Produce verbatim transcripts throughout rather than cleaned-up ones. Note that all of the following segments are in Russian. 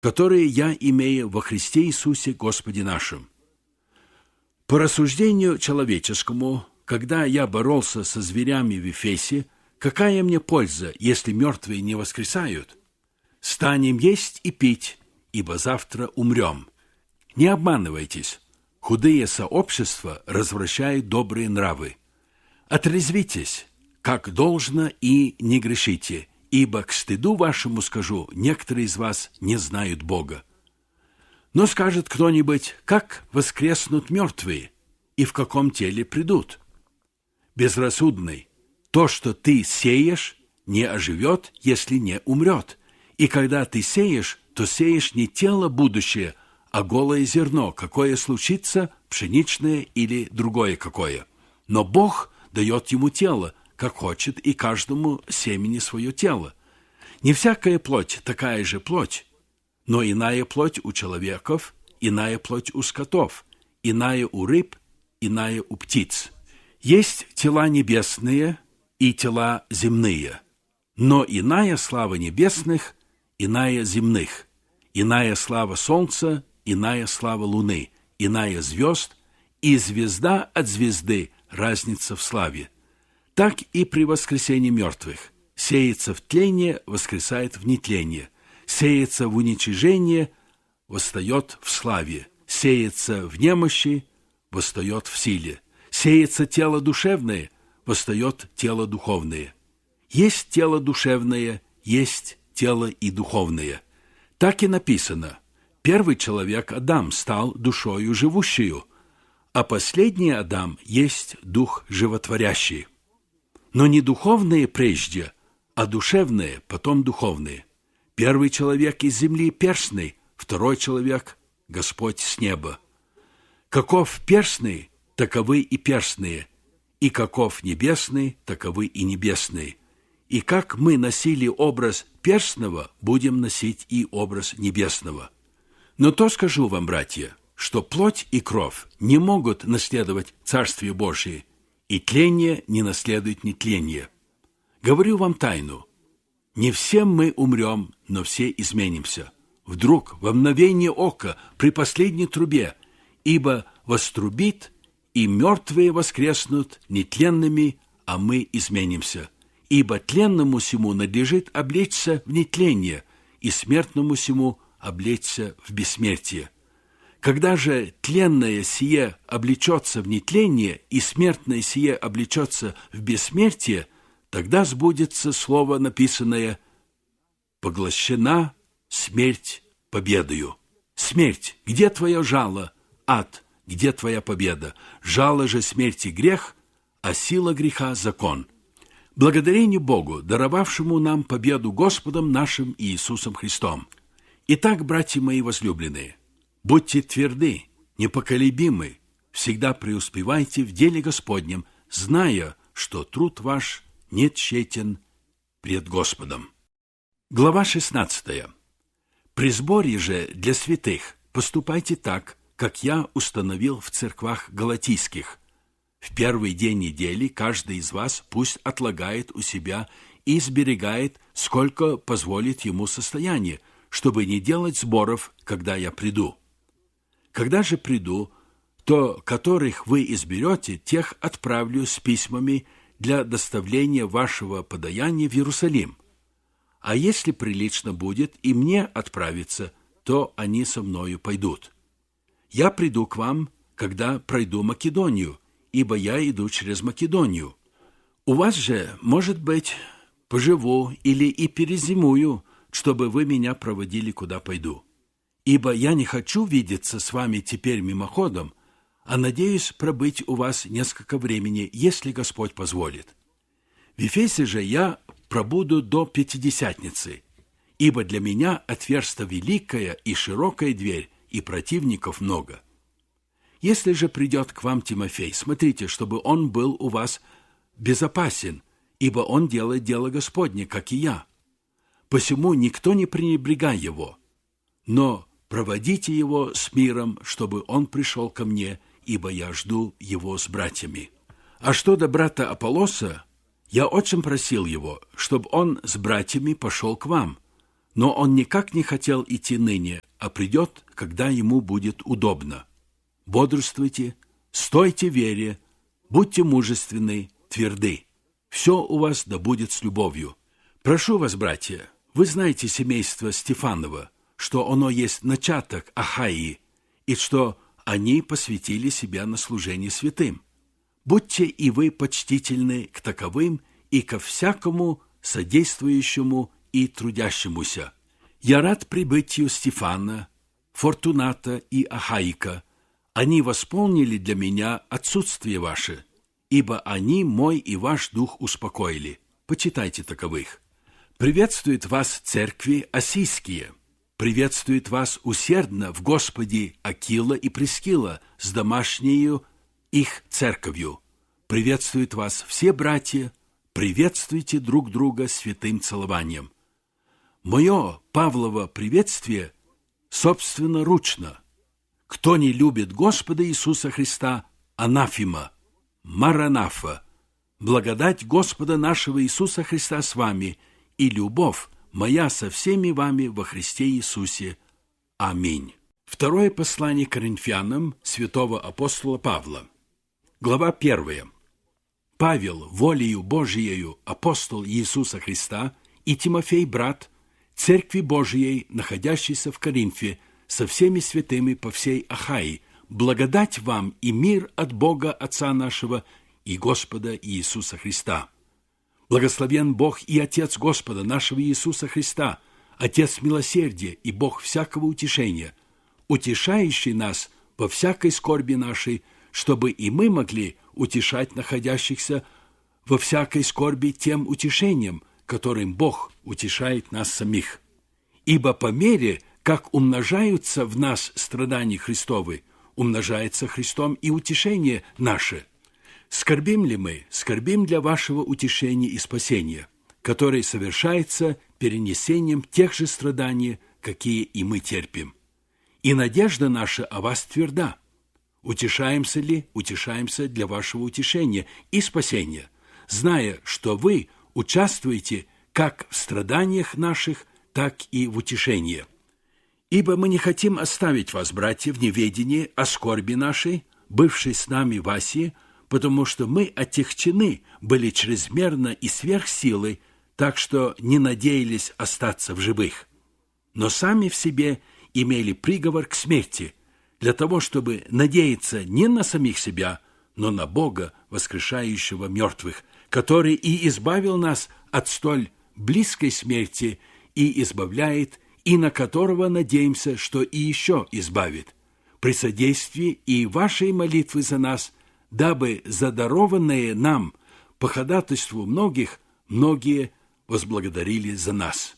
которые я имею во Христе Иисусе Господе нашим. По рассуждению человеческому, когда я боролся со зверями в Ефесе, какая мне польза, если мертвые не воскресают? Станем есть и пить, ибо завтра умрем. Не обманывайтесь, худые сообщества развращают добрые нравы. Отрезвитесь, как должно, и не грешите, ибо к стыду вашему скажу, некоторые из вас не знают Бога. Но скажет кто-нибудь, как воскреснут мертвые, и в каком теле придут? Безрассудный, то, что ты сеешь, не оживет, если не умрет. И когда ты сеешь, то сеешь не тело будущее, а голое зерно, какое случится, пшеничное или другое какое. Но Бог дает ему тело, как хочет, и каждому семени свое тело. Не всякая плоть такая же плоть, но иная плоть у человеков, иная плоть у скотов, иная у рыб, иная у птиц. Есть тела небесные и тела земные, но иная слава небесных, иная земных, иная слава солнца, иная слава луны, иная звезд, и звезда от звезды разница в славе. Так и при воскресении мертвых. Сеется в тление, воскресает в нетление. Сеется в уничижение, восстает в славе. Сеется в немощи, восстает в силе. Сеется тело душевное, восстает тело духовное. Есть тело душевное, есть тело и духовное. Так и написано: первый человек Адам стал душою живущую, а последний Адам есть дух животворящий. Но не духовные прежде, а душевные, потом духовные. Первый человек из земли перстный, второй человек – Господь с неба. Каков перстный, таковы и перстные, и каков небесный, таковы и небесные. И как мы носили образ перстного, будем носить и образ небесного. Но то скажу вам, братья, что плоть и кровь не могут наследовать Царствие Божие, и тление не наследует нетление. Говорю вам тайну. Не все мы умрем, но все изменимся. Вдруг, во мгновение ока, при последней трубе, ибо вострубит, и мертвые воскреснут нетленными, а мы изменимся. Ибо тленному сему надлежит облечься в нетление, и смертному сему облечься в бессмертие. Когда же тленное сие облечется в нетление, и смертное сие облечется в бессмертие, тогда сбудется слово, написанное: «Поглощена смерть победою». Смерть, где твое жало? Ад, где твоя победа? Жало же смерти грех, а сила греха закон. Благодарение Богу, даровавшему нам победу Господом нашим Иисусом Христом. Итак, братья мои возлюбленные, будьте тверды, непоколебимы, всегда преуспевайте в деле Господнем, зная, что труд ваш не тщетен пред Господом. Глава шестнадцатая. При сборе же для святых поступайте так, как я установил в церквах галатийских. В первый день недели каждый из вас пусть отлагает у себя и сберегает, сколько позволит ему состояние, чтобы не делать сборов, когда я приду. Когда же приду, то которых вы изберете, тех отправлю с письмами для доставления вашего подаяния в Иерусалим. А если прилично будет и мне отправиться, то они со мною пойдут. Я приду к вам, когда пройду Македонию, ибо я иду через Македонию. У вас же, может быть, поживу или и перезимую, чтобы вы меня проводили, куда пойду. Ибо я не хочу видеться с вами теперь мимоходом, а надеюсь пробыть у вас несколько времени, если Господь позволит. В Ефесе же я пробуду до Пятидесятницы, ибо для меня отверста великая и широкая дверь, и противников много. Если же придет к вам Тимофей, смотрите, чтобы он был у вас безопасен, ибо он делает дело Господне, как и я. Посему никто не пренебрегай его, но проводите его с миром, чтобы он пришел ко мне, ибо я жду его с братьями. А что до брата Аполлоса, я очень просил его, чтобы он с братьями пошел к вам, Но он никак не хотел идти ныне, а придет, когда ему будет удобно. Бодрствуйте, стойте в вере, будьте мужественны, тверды. Все у вас да будет с любовью. Прошу вас, братья, вы знаете семейство Стефанова, что оно есть начаток Ахаии, и что они посвятили себя на служение святым. Будьте и вы почтительны к таковым и ко всякому содействующему и трудящемуся. Я рад прибытию Стефана, Фортуната и Ахаика. Они восполнили для меня отсутствие ваше, ибо они мой и ваш дух успокоили. Почитайте таковых. Приветствуют вас церкви осийские. Приветствует вас усердно в Господе Акила и Прискила с домашнею их церковью. Приветствуют вас все братья. Приветствуйте друг друга святым целованием. Мое Павлово приветствие собственноручно. Кто не любит Господа Иисуса Христа, анафема, маранафа. Благодать Господа нашего Иисуса Христа с вами и любовь моя со всеми вами во Христе Иисусе. Аминь. Второе послание Коринфянам святого апостола Павла. Глава первая. Павел, волею Божиею, апостол Иисуса Христа, и Тимофей, брат, Церкви Божией, находящейся в Коринфе, со всеми святыми по всей Ахаи, благодать вам и мир от Бога Отца нашего и Господа Иисуса Христа. Благословен Бог и Отец Господа нашего Иисуса Христа, Отец милосердия и Бог всякого утешения, утешающий нас во всякой скорби нашей, чтобы и мы могли утешать находящихся во всякой скорби тем утешением, которым Бог утешает нас самих. Ибо по мере, как умножаются в нас страдания Христовы, умножается Христом и утешение наше. Скорбим ли мы? Скорбим для вашего утешения и спасения, которое совершается перенесением тех же страданий, какие и мы терпим. И надежда наша о вас тверда. Утешаемся ли? Утешаемся для вашего утешения и спасения, зная, что вы участвуете как в страданиях наших, так и в утешении. Ибо мы не хотим оставить вас, братья, в неведении о скорби нашей, бывшей с нами в Асии, потому что мы отягчены были чрезмерно и сверх силы, так что не надеялись остаться в живых. Но сами в себе имели приговор к смерти, для того, чтобы надеяться не на самих себя, но на Бога, воскрешающего мертвых, который и избавил нас от столь близкой смерти и избавляет, и на которого надеемся, что и еще избавит, при содействии и вашей молитвы за нас, дабы задарованные нам по ходатайству многих, многие возблагодарили за нас.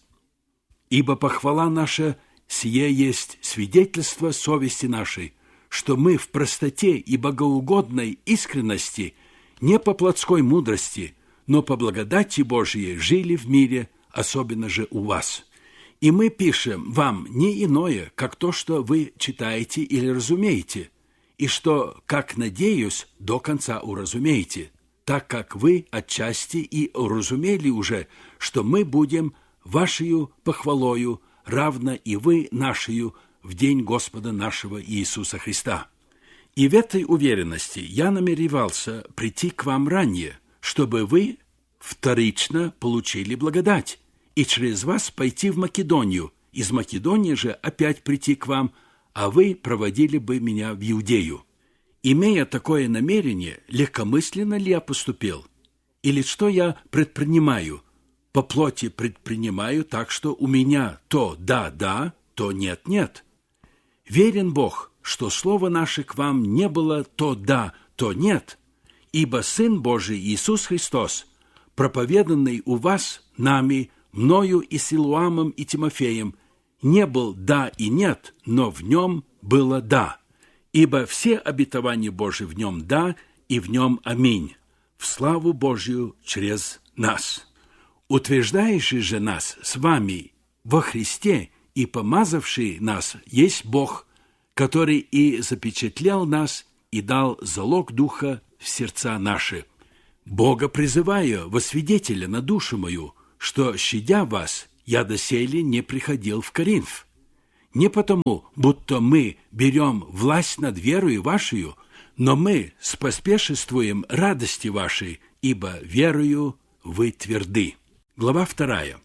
Ибо похвала наша сие есть свидетельство совести нашей, что мы в простоте и богоугодной искренности, не по плотской мудрости, но по благодати Божией жили в мире, особенно же у вас. И мы пишем вам не иное, как то, что вы читаете или разумеете, и что, как надеюсь, до конца уразумеете, так как вы отчасти и уразумели уже, что мы будем вашею похвалою, равно и вы нашею, в день Господа нашего Иисуса Христа. И в этой уверенности я намеревался прийти к вам ранее, чтобы вы вторично получили благодать, и через вас пойти в Македонию, из Македонии же опять прийти к вам, а вы проводили бы меня в Иудею. Имея такое намерение, легкомысленно ли я поступил? Или что я предпринимаю? По плоти предпринимаю так, что у меня то да-да, то нет-нет. Верен Бог, что слово наше к вам не было то да, то нет, ибо Сын Божий Иисус Христос, проповеданный у вас нами, мною и Силуамом и Тимофеем, не был да и нет, но в нем было да, ибо все обетования Божии в нем да, и в нем аминь, в славу Божию через нас. Утверждающий же нас с вами во Христе и помазавший нас есть Бог, который и запечатлел нас и дал залог Духа в сердца наши. Бога призываю во свидетеля на душу мою, что, щадя вас я доселе не приходил в Коринф. Не потому, будто мы берем власть над верою вашей, но мы споспешествуем радости вашей, ибо верою вы тверды». Глава вторая.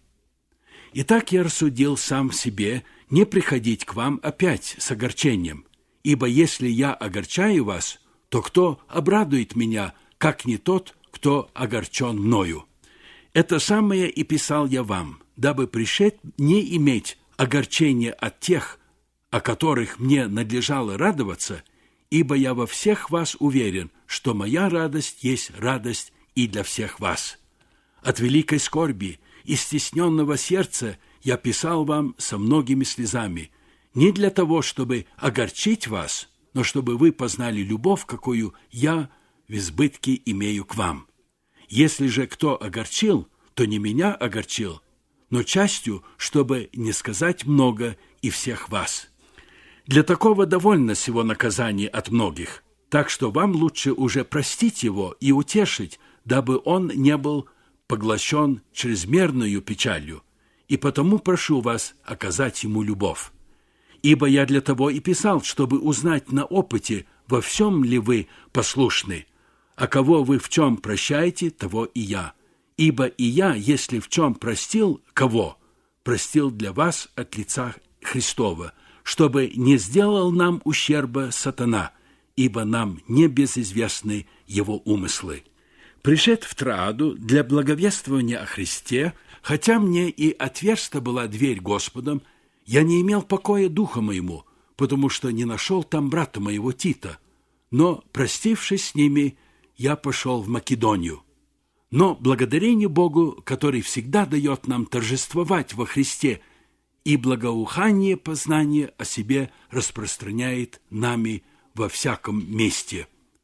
«Итак, я рассудил сам в себе не приходить к вам опять с огорчением, ибо если я огорчаю вас, то кто обрадует меня, как не тот, кто огорчен мною? Это самое и писал я вам, дабы пришед не иметь огорчения от тех, о которых мне надлежало радоваться, ибо я во всех вас уверен, что моя радость есть радость и для всех вас. От великой скорби и стесненного сердца я писал вам со многими слезами, не для того, чтобы огорчить вас, но чтобы вы познали любовь, какую я в избытке имею к вам. Если же кто огорчил, то не меня огорчил, но частью, чтобы не сказать много и всех вас. Для такого довольно сего наказания от многих, так что вам лучше уже простить его и утешить, дабы он не был поглощен чрезмерною печалью, и потому прошу вас оказать ему любовь. Ибо я для того и писал, чтобы узнать на опыте, во всем ли вы послушны, а кого вы в чем прощаете, того и я. Ибо и я, если в чем простил кого, простил для вас от лица Христова, чтобы не сделал нам ущерба сатана, ибо нам не безызвестны его умыслы. Пришед в Трааду для благовествования о Христе, хотя мне и отверста была дверь Господом, я не имел покоя духа моему, потому что не нашел там брата моего Тита, но, простившись с ними, я пошел в Македонию. Но благодарение Богу, который всегда дает нам торжествовать во Христе, и благоухание познания о себе распространяет нами во всяком месте.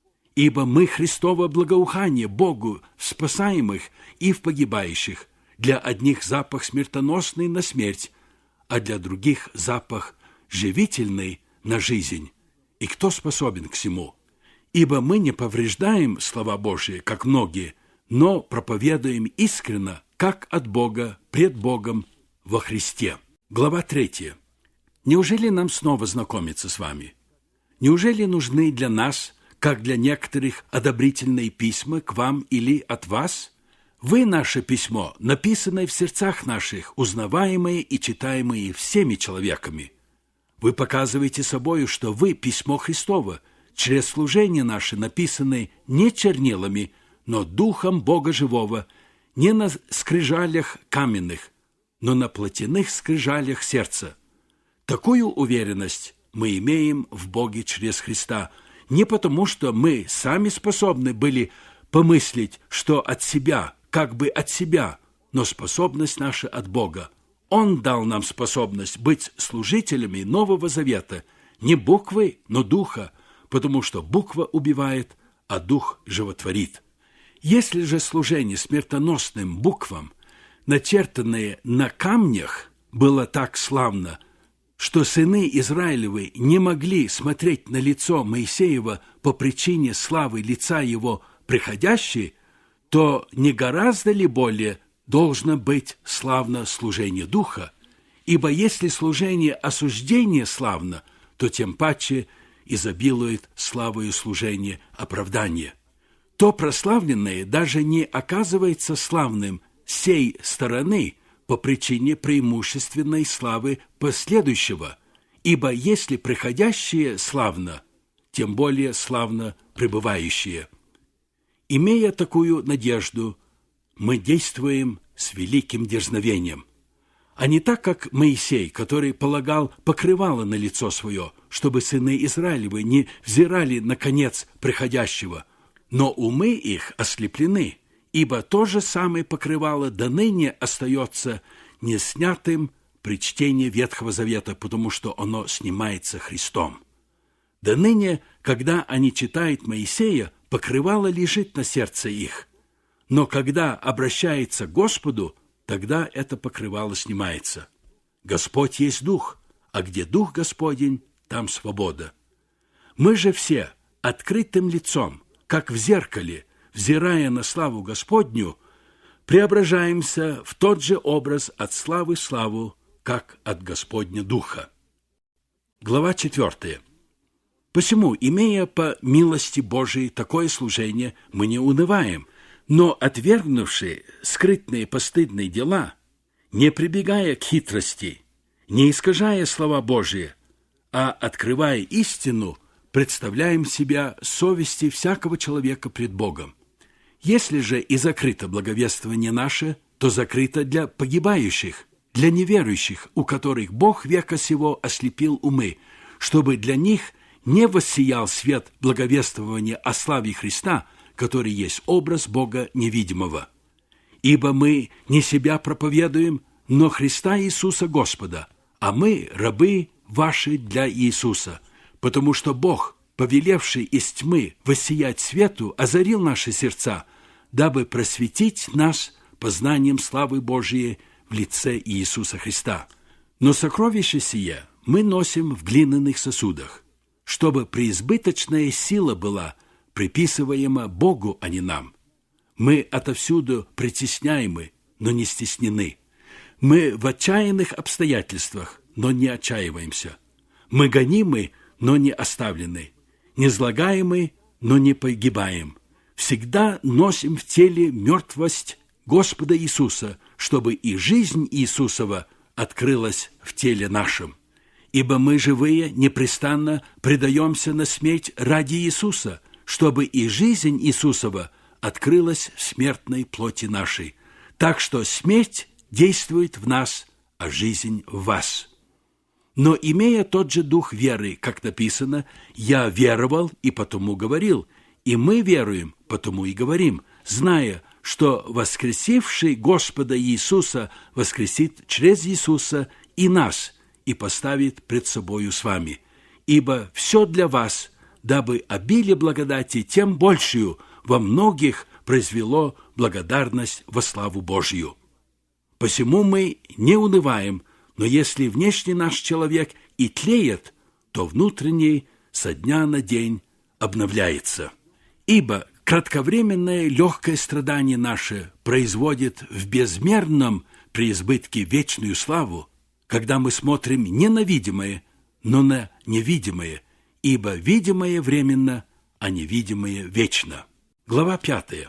Ибо мы Христово благоухание Богу в спасаемых и в погибающих, для одних запах смертоносный на смерть, а для других запах живительный на жизнь. И кто способен к сему? Ибо мы не повреждаем слова Божие, как многие, но проповедуем искренно, как от Бога, пред Богом во Христе. Глава третья. Неужели нам снова знакомиться с вами? Неужели нужны для нас, как для некоторых, одобрительные письма к вам или от вас? Вы наше письмо, написанное в сердцах наших, узнаваемое и читаемое всеми человеками. Вы показываете собою, что вы письмо Христово, через служение наше, написанное не чернилами, но духом Бога живого, не на скрижалях каменных, но на плотяных скрижалях сердца. Такую уверенность мы имеем в Боге через Христа, не потому, что мы сами способны были помыслить, что от себя, как бы от себя, но способность наша от Бога. Он дал нам способность быть служителями Нового Завета, не буквы, но духа, потому что буква убивает, а дух животворит. Если же служение смертоносным буквам, начертанное на камнях, было так славно, что сыны Израилевы не могли смотреть на лицо Моисеева по причине славы лица его приходящей, то не гораздо ли более должно быть славно служение духа? Ибо если служение осуждения славно, то тем паче изобилует славою служение оправдания. То прославленное даже не оказывается славным с сей стороны по причине преимущественной славы последующего, ибо если приходящее славно, тем более славно пребывающее. Имея такую надежду, мы действуем с великим дерзновением, а не так, как Моисей, который полагал покрывало на лицо свое, чтобы сыны Израилевы не взирали на конец приходящего, но умы их ослеплены, ибо то же самое покрывало до ныне остается неснятым при чтении Ветхого Завета, потому что оно снимается Христом. До ныне, когда они читают Моисея, покрывало лежит на сердце их, но когда обращается к Господу, тогда это покрывало снимается. Господь есть Дух, а где Дух Господень, там свобода. Мы же все открытым лицом, как в зеркале, взирая на славу Господню, преображаемся в тот же образ от славы в славу, как от Господня Духа. Глава четвертая. Посему, имея по милости Божией такое служение, мы не унываем, но, отвергнувши скрытные постыдные дела, не прибегая к хитрости, не искажая слова Божии, а открывая истину, представляем себя совести всякого человека пред Богом. Если же и закрыто благовествование наше, то закрыто для погибающих, для неверующих, у которых Бог века сего ослепил умы, чтобы для них не воссиял свет благовествования о славе Христа, который есть образ Бога невидимого. Ибо мы не себя проповедуем, но Христа Иисуса Господа, а мы рабы ваши для Иисуса, потому что Бог, повелевший из тьмы воссиять свету, озарил наши сердца, дабы просветить нас познанием славы Божией в лице Иисуса Христа. Но сокровище сие мы носим в глиняных сосудах, чтобы преизбыточная сила была приписываема Богу, а не нам. Мы отовсюду притесняемы, но не стеснены. Мы в отчаянных обстоятельствах, но не отчаиваемся. Мы гонимы, но не оставлены. Низлагаемы, но не погибаем. Всегда носим в теле мертвость Господа Иисуса, чтобы и жизнь Иисусова открылась в теле нашем. Ибо мы, живые, непрестанно предаемся на смерть ради Иисуса, чтобы и жизнь Иисусова открылась в смертной плоти нашей. Так что смерть действует в нас, а жизнь в вас. Но, имея тот же дух веры, как написано, «Я веровал и потому говорил», и мы веруем, потому и говорим, зная, что воскресивший Господа Иисуса воскресит через Иисуса и нас, и поставит пред собою с вами. Ибо все для вас, дабы обилие благодати тем большую во многих произвело благодарность во славу Божью. Посему мы не унываем, но если внешний наш человек и тлеет, то внутренний со дня на день обновляется. Ибо кратковременное легкое страдание наше производит в безмерном преизбытке вечную славу, когда мы смотрим не на видимое, но на невидимое, ибо видимое временно, а невидимое вечно. Глава пятая.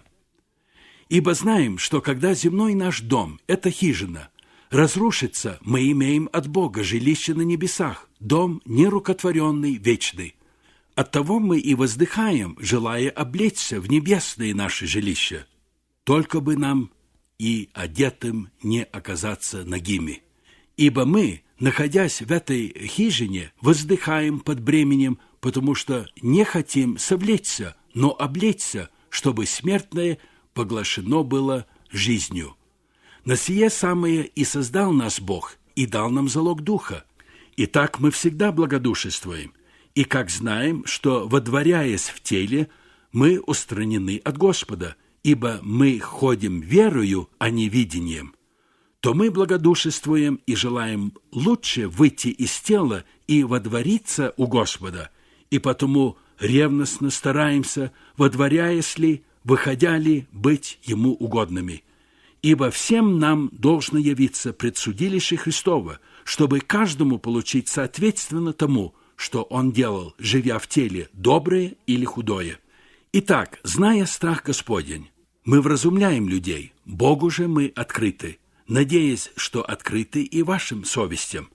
Ибо знаем, что когда земной наш дом, эта хижина, разрушится, мы имеем от Бога жилище на небесах, дом нерукотворенный, вечный. Оттого мы и воздыхаем, желая облечься в небесные наши жилища, только бы нам и одетым не оказаться нагими. Ибо мы, находясь в этой хижине, воздыхаем под бременем, потому что не хотим совлечься, но облечься, чтобы смертное поглощено было жизнью. На сие самое и создал нас Бог, и дал нам залог Духа. Итак, мы всегда благодушествуем, и как знаем, что, водворяясь в теле, мы устранены от Господа, ибо мы ходим верою, а не видением, то мы благодушествуем и желаем лучше выйти из тела и водвориться у Господа, и потому ревностно стараемся, водворяясь ли, выходя ли, быть Ему угодными. Ибо всем нам должно явиться пред судилище Христово, чтобы каждому получить соответственно тому, что он делал, живя в теле, доброе или худое. Итак, зная страх Господень, мы вразумляем людей, Богу же мы открыты, надеясь, что открыты и вашим совестям.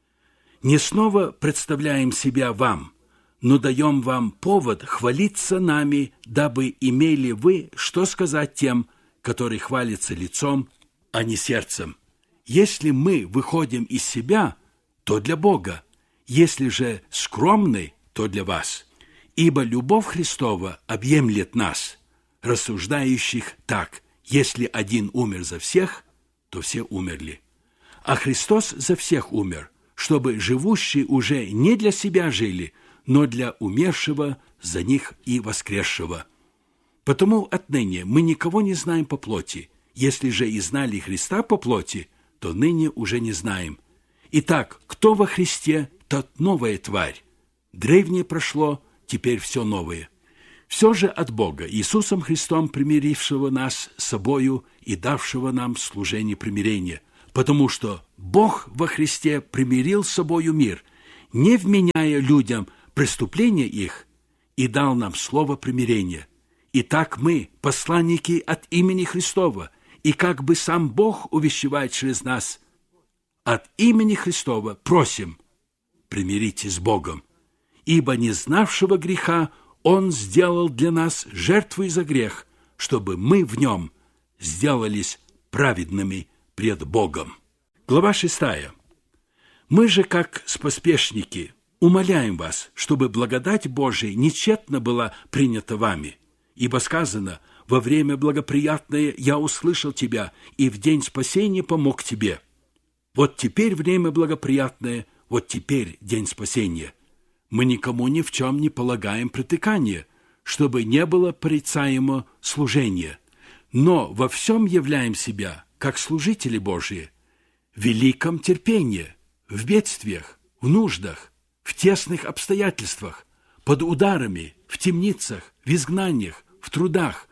Не снова представляем себя вам, но даем вам повод хвалиться нами, дабы имели вы что сказать тем, которые хвалятся лицом, а не сердцем. Если мы выходим из себя, то для Бога, если же скромны, то для вас. Ибо любовь Христова объемлет нас, рассуждающих так: если один умер за всех, то все умерли. А Христос за всех умер, чтобы живущие уже не для себя жили, но для умершего за них и воскресшего. Потому отныне мы никого не знаем по плоти. Если же и знали Христа по плоти, то ныне уже не знаем. Итак, кто во Христе, тот новая тварь. Древнее прошло, теперь все новое. Все же от Бога, Иисусом Христом, примирившего нас с собою и давшего нам служение примирения, потому что Бог во Христе примирил с собою мир, не вменяя людям преступления их, и дал нам слово примирения. Итак, мы, посланники от имени Христова, и как бы сам Бог увещевает через нас, от имени Христова просим, примиритесь с Богом, ибо не знавшего греха Он сделал для нас жертвой за грех, чтобы мы в Нем сделались праведными пред Богом. Глава шестая. Мы же, как споспешники, умоляем вас, чтобы благодать Божия нечетно была принята вами, ибо сказано: «Во время благоприятное я услышал тебя, и в день спасения помог тебе». Вот теперь время благоприятное, вот теперь день спасения. Мы никому ни в чем не полагаем притыкания, чтобы не было порицаемо служения, но во всем являем себя, как служители Божии, в великом терпении, в бедствиях, в нуждах, в тесных обстоятельствах, под ударами, в темницах, в изгнаниях, в трудах,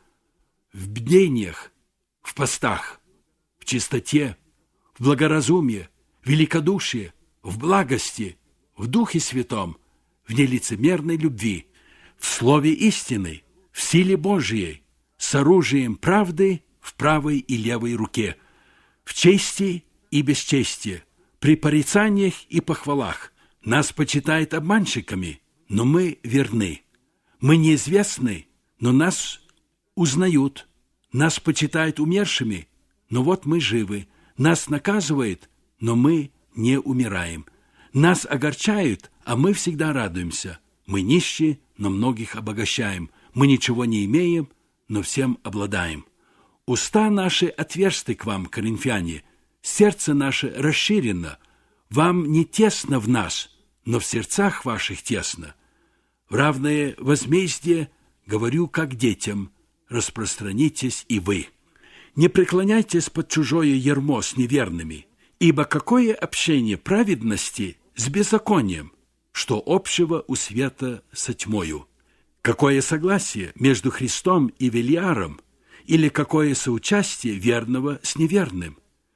в бдениях, в постах, в чистоте, в благоразумии, в великодушии, в благости, в Духе Святом, в нелицемерной любви, в слове истины, в силе Божией, с оружием правды в правой и левой руке, в чести и бесчестии, при порицаниях и похвалах. Нас почитают обманщиками, но мы верны. Мы неизвестны, но нас узнают. Нас почитают умершими, но вот мы живы. Нас наказывают, но мы не умираем. Нас огорчают, а мы всегда радуемся. Мы нищие, но многих обогащаем. Мы ничего не имеем, но всем обладаем. Уста наши отверсты к вам, коринфяне, сердце наше расширено. Вам не тесно в нас, но в сердцах ваших тесно. В равное возмездие говорю, как детям, распространитесь и вы. Не преклоняйтесь под чужое ярмо с неверными, ибо какое общение праведности с беззаконием, что общего у света со тьмою? Какое согласие между Христом и Велиаром, или какое соучастие верного с неверным?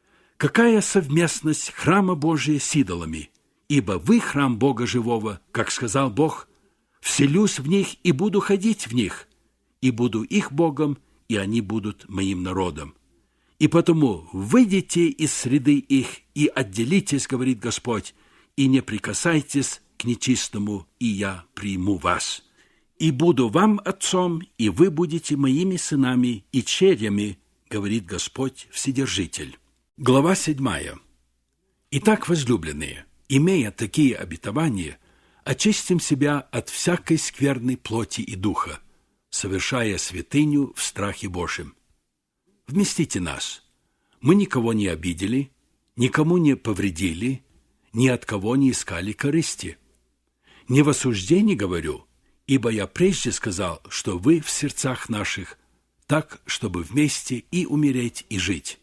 Какая совместность храма Божия с идолами? Ибо вы храм Бога живого, как сказал Бог: «Вселюсь в них и буду ходить в них, и буду их Богом, и они будут моим народом». И потому выйдите из среды их и отделитесь, говорит Господь, и не прикасайтесь к нечистому, и я приму вас. И буду вам отцом, и вы будете моими сынами и черями, говорит Господь Вседержитель. Глава седьмая. Итак, возлюбленные, имея такие обетования, очистим себя от всякой скверной плоти и духа, совершая святыню в страхе Божьем. Вместите нас. Мы никого не обидели, никому не повредили, ни от кого не искали корысти. Не в осуждении говорю, ибо я прежде сказал, что вы в сердцах наших, так, чтобы вместе и умереть, и жить.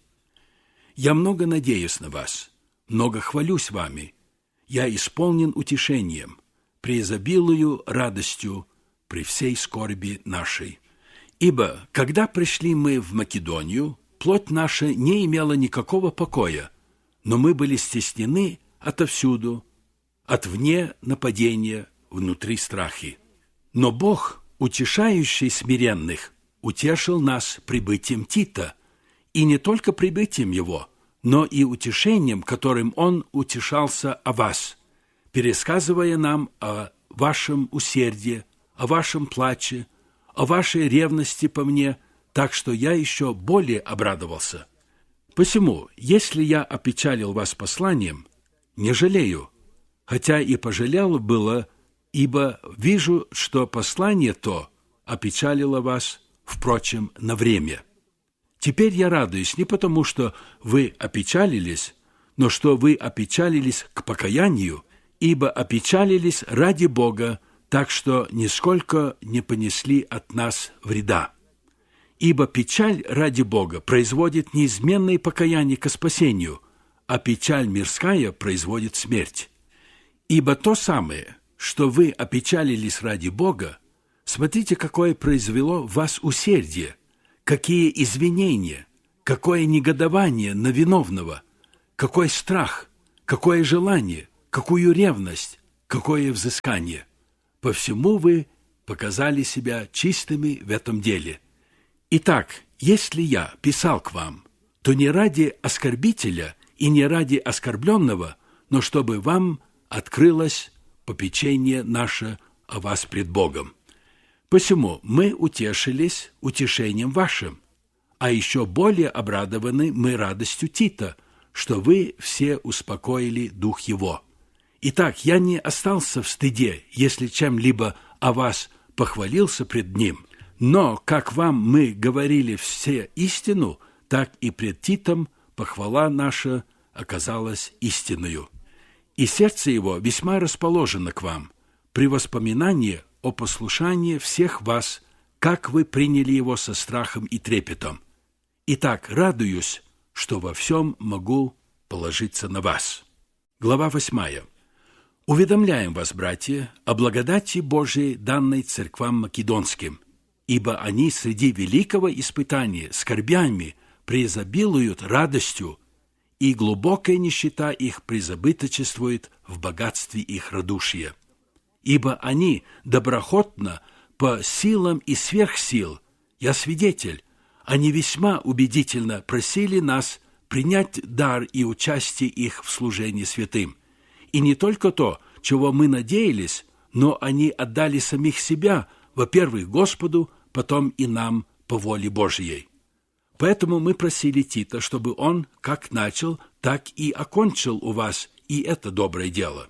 Я много надеюсь на вас, много хвалюсь вами. Я исполнен утешением, преизобилую радостью при всей скорби нашей. Ибо, когда пришли мы в Македонию, плоть наша не имела никакого покоя, но мы были стеснены отовсюду, от вне нападения, внутри страхи. Но Бог, утешающий смиренных, утешил нас прибытием Тита, и не только прибытием его, но и утешением, которым он утешался о вас, пересказывая нам о вашем усердии, о вашем плаче, о вашей ревности по мне, так что я еще более обрадовался. Посему, если я опечалил вас посланием, не жалею, хотя и пожалел было, ибо вижу, что послание то опечалило вас, впрочем, на время. Теперь я радуюсь не потому, что вы опечалились, но что вы опечалились к покаянию, ибо опечалились ради Бога, так что нисколько не понесли от нас вреда. Ибо печаль ради Бога производит неизменное покаяние ко спасению, а печаль мирская производит смерть. Ибо то самое, что вы опечалились ради Бога, смотрите, какое произвело в вас усердие, какие извинения, какое негодование на виновного, какой страх, какое желание, какую ревность, какое взыскание. По всему вы показали себя чистыми в этом деле. Итак, если я писал к вам, то не ради оскорбителя и не ради оскорбленного, но чтобы вам открылось попечение наше о вас пред Богом. Посему мы утешились утешением вашим, а еще более обрадованы мы радостью Тита, что вы все успокоили дух его. Итак, я не остался в стыде, если чем-либо о вас похвалился пред ним, но, как вам мы говорили все истину, так и пред Титом похвала наша оказалась истинною. И сердце его весьма расположено к вам, при воспоминании о послушании всех вас, как вы приняли его со страхом и трепетом. Итак, радуюсь, что во всем могу положиться на вас. Глава восьмая. Уведомляем вас, братья, о благодати Божией, данной церквам македонским, ибо они среди великого испытания скорбями преизобилуют радостью, и глубокая нищета их призабыточествует в богатстве их радушия. Ибо они доброхотно, по силам и сверх сил, я свидетель, они весьма убедительно просили нас принять дар и участие их в служении святым. И не только то, чего мы надеялись, но они отдали самих себя, во-первых, Господу, потом и нам по воле Божьей. Поэтому мы просили Тита, чтобы он как начал, так и окончил у вас и это доброе дело.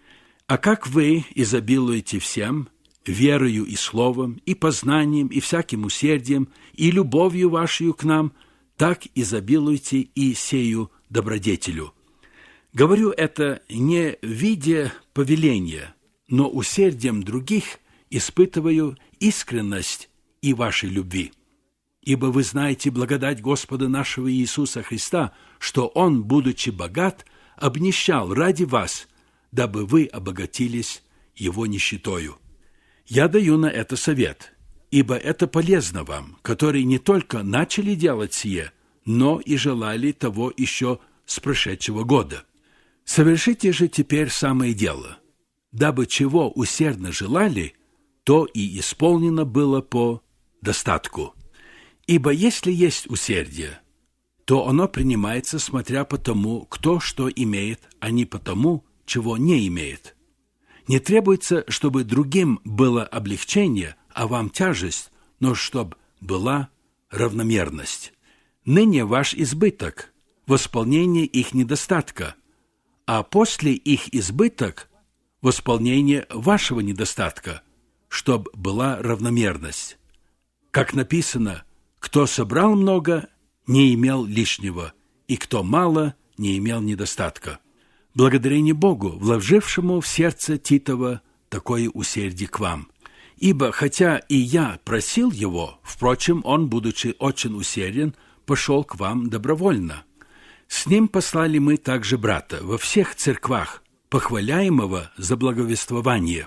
А как вы изобилуете всем, верою и словом, и познанием, и всяким усердием, и любовью вашей к нам, так изобилуйте и сею добродетелю. Говорю это не в виде повеления, но усердием других испытываю искренность и вашей любви. Ибо вы знаете благодать Господа нашего Иисуса Христа, что Он, будучи богат, обнищал ради вас, дабы вы обогатились Его нищетою. Я даю на это совет, ибо это полезно вам, которые не только начали делать сие, но и желали того еще с прошедшего года. Совершите же теперь самое дело, дабы чего усердно желали, то и исполнено было по достатку. Ибо если есть усердие, то оно принимается, смотря по тому, кто что имеет, а не по тому, чего не имеет. Не требуется, чтобы другим было облегчение, а вам тяжесть, но чтоб была равномерность. Ныне ваш избыток – восполнение их недостатка, а после их избыток – восполнение вашего недостатка, чтоб была равномерность. Как написано, кто собрал много, не имел лишнего, и кто мало, не имел недостатка. Благодарение Богу, вложившему в сердце Титова такое усердие к вам. Ибо, хотя и я просил его, впрочем, он, будучи очень усерден, пошел к вам добровольно. С ним послали мы также брата во всех церквах, похваляемого за благовествование,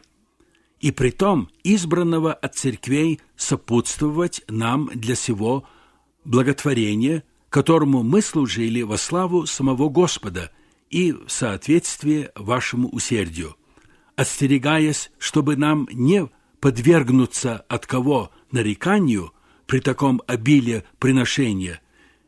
и притом избранного от церквей сопутствовать нам для сего благотворения, которому мы служили во славу самого Господа и в соответствии вашему усердию, остерегаясь, чтобы нам не подвергнуться от кого нареканию при таком обилии приношения,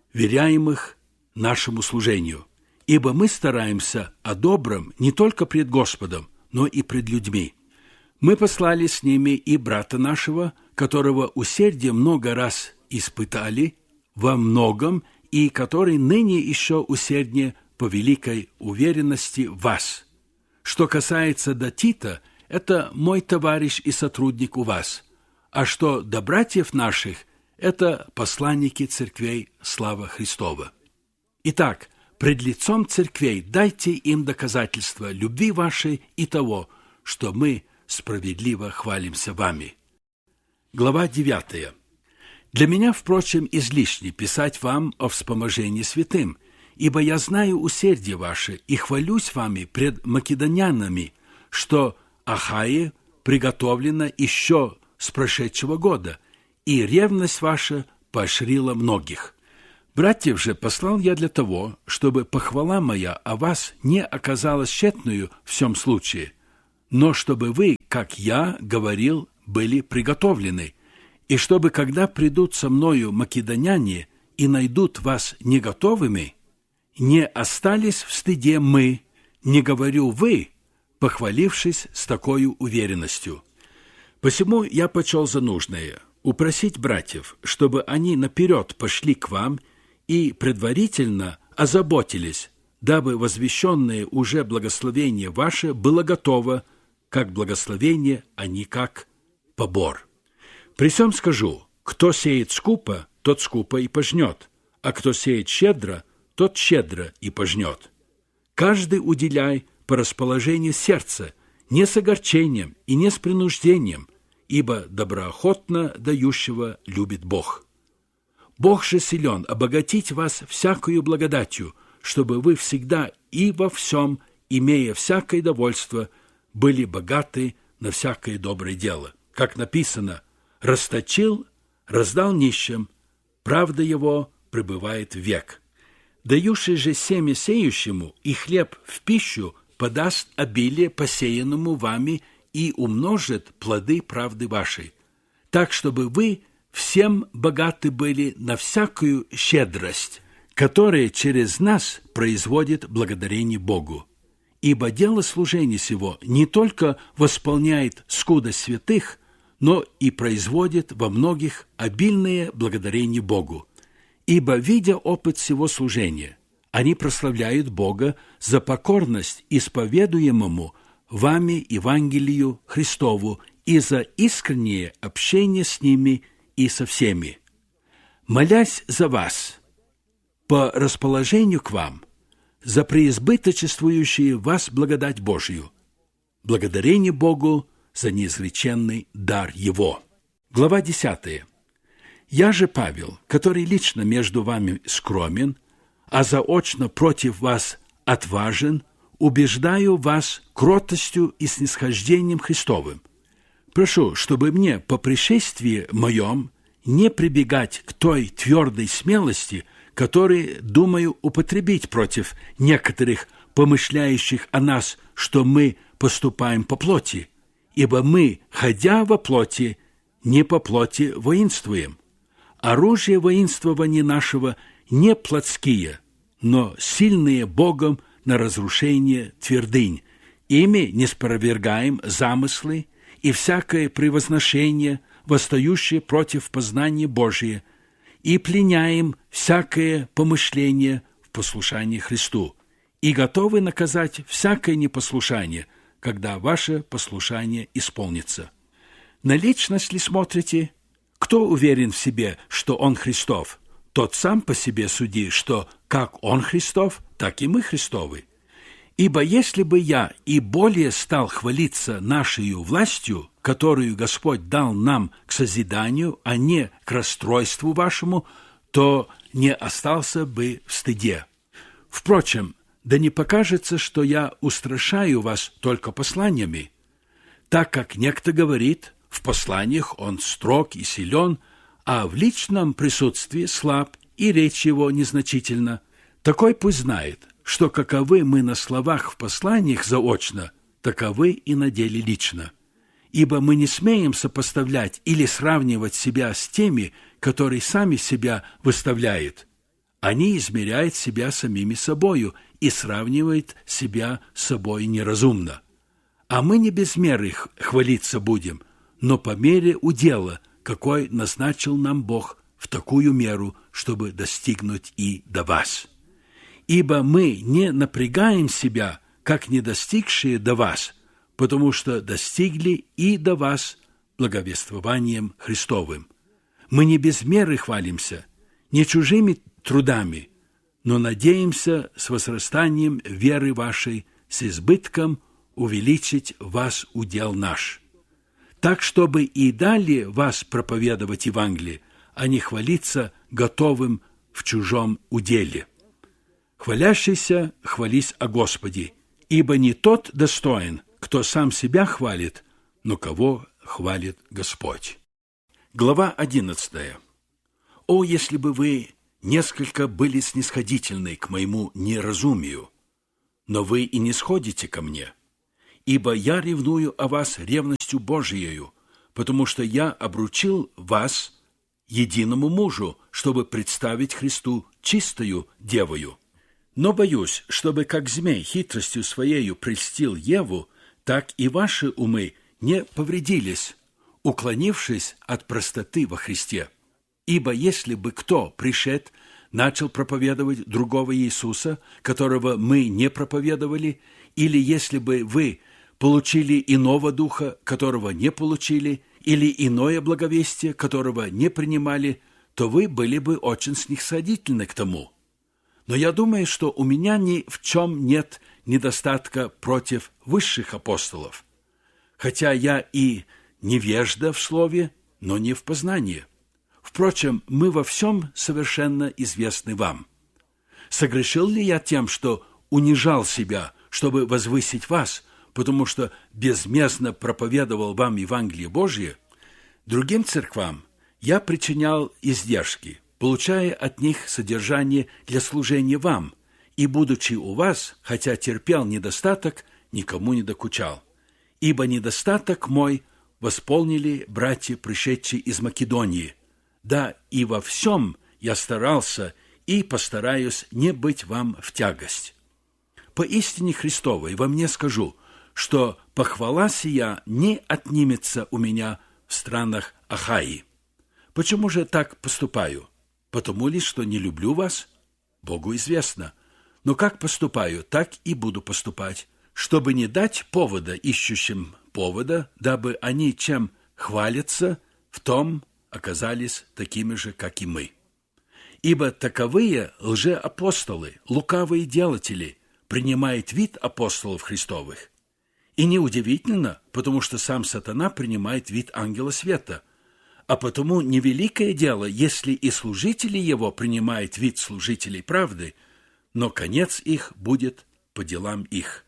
веряемых нашему служению, ибо мы стараемся о добром не только пред Господом, но и пред людьми. Мы послали с ними и брата нашего, которого усердие много раз испытали во многом, и который ныне еще усерднее по великой уверенности в вас. Что касается до Тита, это мой товарищ и сотрудник у вас, а что до братьев наших, это посланники церквей слава Христова. Итак, пред лицом церквей дайте им доказательства любви вашей и того, что мы справедливо хвалимся вами. Глава девятая. Для меня, впрочем, излишне писать вам о вспоможении святым, ибо я знаю усердие ваше и хвалюсь вами пред македонянами, что Ахае приготовлено еще с прошедшего года, и ревность ваша поощрила многих. Братьев же послал я для того, чтобы похвала моя о вас не оказалась тщетною в всем случае, но чтобы вы, как я говорил, были приготовлены, и чтобы, когда придут со мною македоняне и найдут вас не готовыми, не остались в стыде мы, не говорю вы, похвалившись с такой уверенностью. Посему я почел за нужное упросить братьев, чтобы они наперед пошли к вам и предварительно озаботились, дабы возвещенное уже благословение ваше было готово, как благословение, а не как побор. При сем скажу, кто сеет скупо, тот скупо и пожнет, а кто сеет щедро, тот щедро и пожнет. Каждый уделяй по расположению сердца, не с огорчением и не с принуждением, ибо доброохотно дающего любит Бог. Бог же силен обогатить вас всякою благодатью, чтобы вы всегда и во всем, имея всякое довольство, были богаты на всякое доброе дело. Как написано, расточил, раздал нищим, правда его пребывает век. Дающий же семя сеющему и хлеб в пищу подаст обилие посеянному вами и умножит плоды правды вашей, так, чтобы вы всем богаты были на всякую щедрость, которая через нас производит благодарение Богу. Ибо дело служения сего не только восполняет скудость святых, но и производит во многих обильное благодарение Богу. Ибо, видя опыт всего служения, они прославляют Бога за покорность исповедуемому вами Евангелию Христову и за искреннее общение с ними и со всеми. Молясь за вас, по расположению к вам, за преизбыточествующую вас благодать Божию, благодарение Богу за неизреченный дар Его. Глава десятая. «Я же, Павел, который лично между вами скромен, а заочно против вас отважен, убеждаю вас кротостью и снисхождением Христовым. Прошу, чтобы мне по пришествии моем не прибегать к той твердой смелости, которую думаю употребить против некоторых, помышляющих о нас, что мы поступаем по плоти, ибо мы, ходя во плоти, не по плоти воинствуем. Оружие воинствования нашего не плотские, но сильные Богом на разрушение твердынь. Ими не спровергаем замыслы и всякое превозношение, восстающее против познания Божия, и пленяем всякое помышление в послушании Христу, и готовы наказать всякое непослушание, когда ваше послушание исполнится. На личность ли смотрите? Кто уверен в себе, что он Христов? Тот сам по себе суди, что как он Христов, так и мы Христовы. Ибо если бы я и более стал хвалиться нашею властью, которую Господь дал нам к созиданию, а не к расстройству вашему, то не остался бы в стыде. Впрочем, да не покажется, что я устрашаю вас только посланиями, так как некто говорит, в посланиях он строг и силен, а в личном присутствии слаб и речь его незначительна. Такой пусть знает, что каковы мы на словах в посланиях заочно, таковы и на деле лично. Ибо мы не смеем сопоставлять или сравнивать себя с теми, которые сами себя выставляют. Они измеряют себя самими собою и сравнивают себя с собой неразумно. А мы не без меры хвалиться будем, но по мере удела, какой назначил нам Бог в такую меру, чтобы достигнуть и до вас. Ибо мы не напрягаем себя, как не достигшие до вас, потому что достигли и до вас благовествованием Христовым. Мы не без меры хвалимся, не чужими трудами, но надеемся с возрастанием веры вашей, с избытком увеличить вас удел наш. Так, чтобы и далее вас проповедовать Евангелие, а не хвалиться готовым в чужом уделе. Хвалящийся хвались о Господе, ибо не тот достоин, кто сам себя хвалит, но кого хвалит Господь. Глава одиннадцатая. О, если бы вы несколько были снисходительны к моему неразумию, но вы и не сходите ко мне, ибо я ревную о вас ревностью Божиею, потому что я обручил вас единому мужу, чтобы представить Христу чистою девою. Но боюсь, чтобы как змей хитростью своею прельстил Еву, так и ваши умы не повредились, уклонившись от простоты во Христе. Ибо если бы кто, пришед, начал проповедовать другого Иисуса, которого мы не проповедовали, или если бы вы получили иного духа, которого не получили, или иное благовестие, которого не принимали, то вы были бы очень снисходительны к тому. Но я думаю, что у меня ни в чем нет недостатка против высших апостолов, хотя я и невежда в слове, но не в познании. Впрочем, мы во всем совершенно известны вам. Согрешил ли я тем, что унижал себя, чтобы возвысить вас, потому что безмездно проповедовал вам Евангелие Божие? Другим церквам я причинял издержки, получая от них содержание для служения вам, и, будучи у вас, хотя терпел недостаток, никому не докучал. Ибо недостаток мой восполнили братья, пришедшие из Македонии. Да, и во всем я старался и постараюсь не быть вам в тягость. Поистине Христовой во мне скажу, что похвала сия не отнимется у меня в странах Ахаи. Почему же так поступаю? Потому ли, что не люблю вас? Богу известно. Но как поступаю, так и буду поступать, чтобы не дать повода ищущим повода, дабы они, чем хвалятся, в том оказались такими же, как и мы. Ибо таковые лжеапостолы, лукавые делатели, принимают вид апостолов Христовых. И неудивительно, потому что сам сатана принимает вид ангела света. А потому невеликое дело, если и служители его принимают вид служителей правды, но конец их будет по делам их.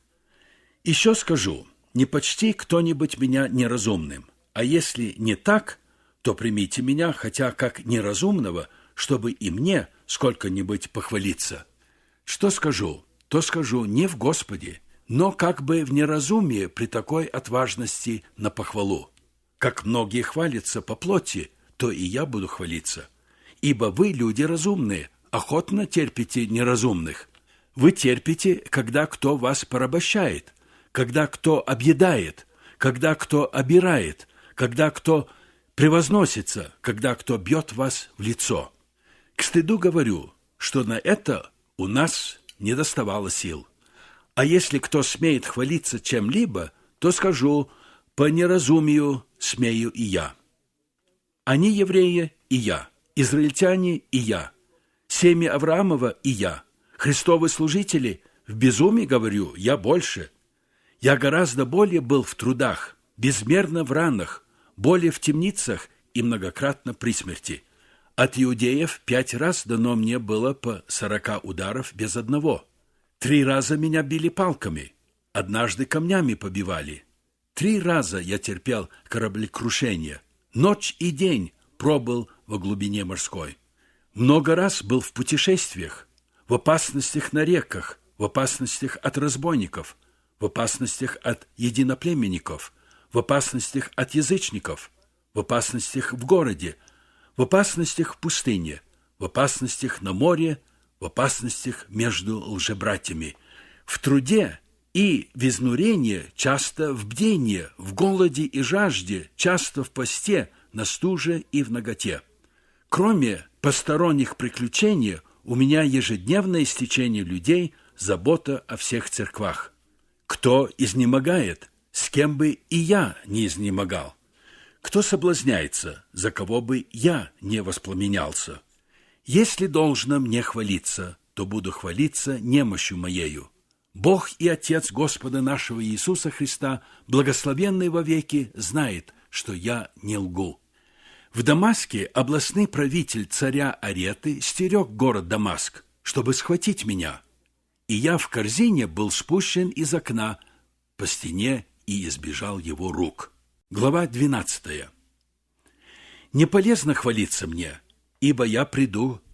Еще скажу, не почти кто-нибудь меня неразумным, а если не так, то примите меня, хотя как неразумного, чтобы и мне сколько-нибудь похвалиться. Что скажу, то скажу не в Господе, но как бы в неразумии при такой отважности на похвалу. Как многие хвалятся по плоти, то и я буду хвалиться. Ибо вы, люди разумные, охотно терпите неразумных. Вы терпите, когда кто вас порабощает, когда кто объедает, когда кто обирает, когда кто превозносится, когда кто бьет вас в лицо. К стыду говорю, что на это у нас не доставало сил. А если кто смеет хвалиться чем-либо, то скажу, по неразумию смею и я. Они евреи и я, израильтяне и я, семя Авраамова и я, Христовы служители, в безумии говорю, я больше. Я гораздо более был в трудах, безмерно в ранах, более в темницах и многократно при смерти. От иудеев пять раз дано мне было по сорока ударов без одного. Три раза меня били палками, однажды камнями побивали. Три раза я терпел кораблекрушение, ночь и день пробыл во глубине морской. Много раз был в путешествиях, в опасностях на реках, в опасностях от разбойников, в опасностях от единоплеменников, в опасностях от язычников, в опасностях в городе, в опасностях в пустыне, в опасностях на море, в опасностях между лжебратьями, в труде и в изнурении, часто в бдении, в голоде и жажде, часто в посте, на стуже и в наготе. Кроме посторонних приключений, у меня ежедневное стечение людей, забота о всех церквах. Кто изнемогает, с кем бы и я не изнемогал? Кто соблазняется, за кого бы я не воспламенялся? Если должно мне хвалиться, то буду хвалиться немощью моею. Бог и Отец Господа нашего Иисуса Христа, благословенный вовеки, знает, что я не лгу. В Дамаске областный правитель царя Ареты стерег город Дамаск, чтобы схватить меня, и я в корзине был спущен из окна по стене и избежал его рук. Глава двенадцатая. Не полезно хвалиться мне, ибо я приду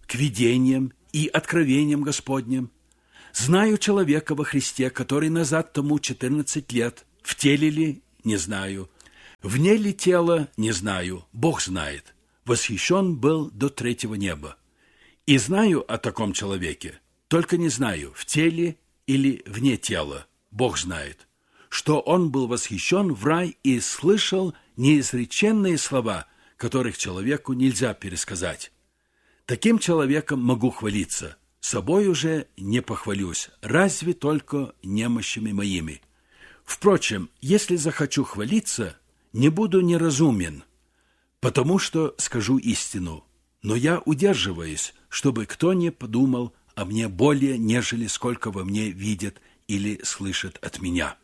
к видениям и откровениям Господним. Знаю человека во Христе, который назад тому четырнадцать лет. В теле ли? Не знаю. Вне ли тела? Не знаю. Бог знает. Восхищен был до третьего неба. И знаю о таком человеке, только не знаю, в теле или вне тела. Бог знает, что он был восхищен в рай и слышал неизреченные слова, которых человеку нельзя пересказать. Таким человеком могу хвалиться, собой уже не похвалюсь, разве только немощами моими. Впрочем, если захочу хвалиться, не буду неразумен, потому что скажу истину, но я удерживаюсь, чтобы кто не подумал о мне более, нежели сколько во мне видят или слышат от меня.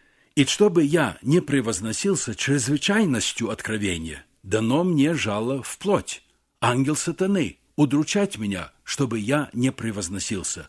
И чтобы я не превозносился чрезвычайностью откровения, дано мне жало в плоть, ангел сатаны, удручать меня, чтобы я не превозносился.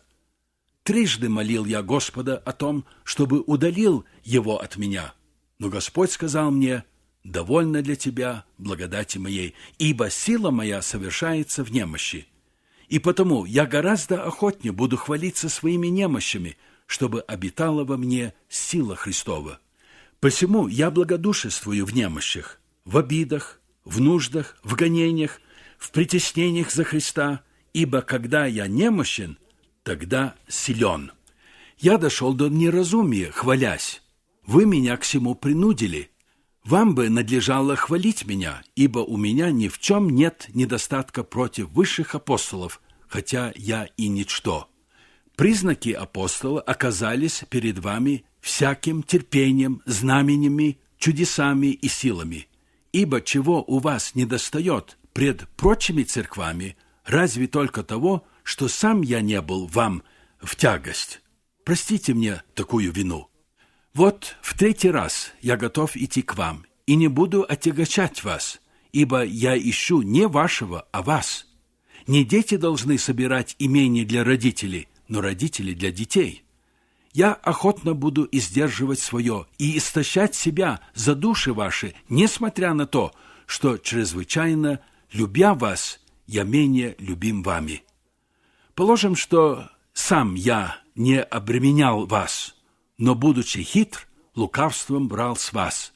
Трижды молил я Господа о том, чтобы удалил его от меня, но Господь сказал мне: «Довольно для тебя благодати моей, ибо сила моя совершается в немощи». И потому я гораздо охотнее буду хвалиться своими немощами, чтобы обитала во мне сила Христова. Посему я благодушествую в немощах, в обидах, в нуждах, в гонениях, в притеснениях за Христа, ибо когда я немощен, тогда силен. Я дошел до неразумия, хвалясь. Вы меня к сему принудили. Вам бы надлежало хвалить меня, ибо у меня ни в чем нет недостатка против высших апостолов, хотя я и ничто. Признаки апостола оказались перед вами всяким терпением, знаменями, чудесами и силами. Ибо чего у вас недостает пред прочими церквами, разве только того, что сам я не был вам в тягость. Простите мне такую вину. Вот в третий раз я готов идти к вам, и не буду отягощать вас, ибо я ищу не вашего, а вас. Не дети должны собирать имение для родителей, но родители для детей. Я охотно буду издерживать свое и истощать себя за души ваши, несмотря на то, что чрезвычайно, любя вас, я менее любим вами. Положим, что сам я не обременял вас, но, будучи хитр, лукавством брал с вас.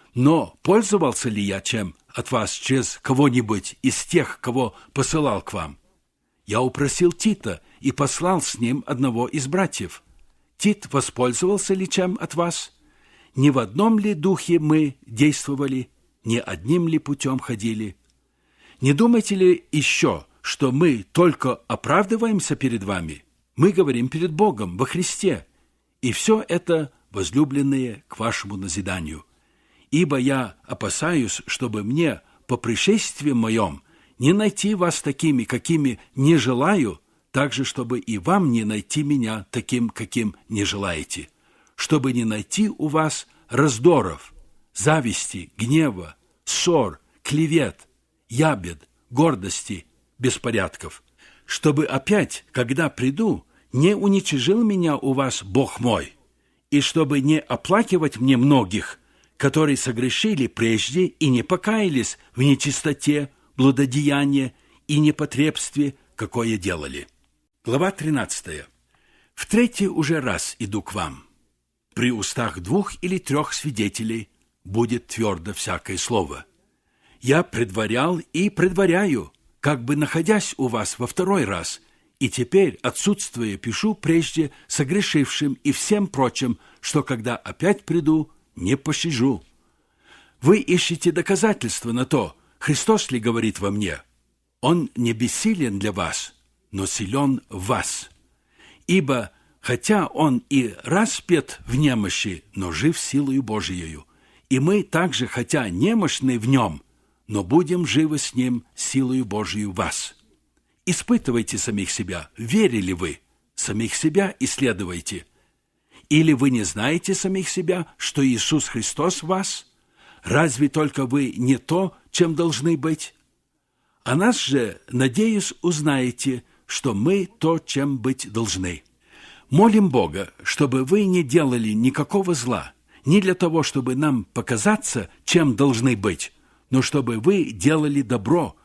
Но пользовался ли я чем от вас через кого-нибудь из тех, кого посылал к вам? Я упросил Тита и послал с ним одного из братьев. Тит воспользовался ли чем от вас? Не в одном ли духе мы действовали, не одним ли путем ходили? Не думаете ли еще, что мы только оправдываемся перед вами? Мы говорим перед Богом во Христе. И все это, возлюбленные, к вашему назиданию. Ибо я опасаюсь, чтобы мне по пришествии моем не найти вас такими, какими не желаю, так же, чтобы и вам не найти меня таким, каким не желаете, чтобы не найти у вас раздоров, зависти, гнева, ссор, клевет, ябед, гордости, беспорядков, чтобы опять, когда приду, не уничижил меня у вас Бог мой, и чтобы не оплакивать мне многих, которые согрешили прежде и не покаялись в нечистоте, блудодеянии и непотребстве, какое делали. Глава тринадцатая. В третий уже раз иду к вам. При устах двух или трех свидетелей будет твердо всякое слово. Я предварял и предваряю, как бы находясь у вас во второй раз, и теперь, отсутствуя, пишу прежде согрешившим и всем прочим, что когда опять приду, не пощажу. Вы ищете доказательства на то, Христос ли говорит во мне. Он не бессилен для вас, но силен в вас. Ибо, хотя он и распят в немощи, но жив силою Божиею, и мы также, хотя немощны в нем, но будем живы с ним силою Божией в вас. Испытывайте самих себя, верили вы, самих себя исследуйте. Или вы не знаете самих себя, что Иисус Христос в вас? Разве только вы не то, чем должны быть? А нас же, надеюсь, узнаете, что мы то, чем быть должны. Молим Бога, чтобы вы не делали никакого зла, не для того, чтобы нам показаться, чем должны быть, но чтобы вы делали добро,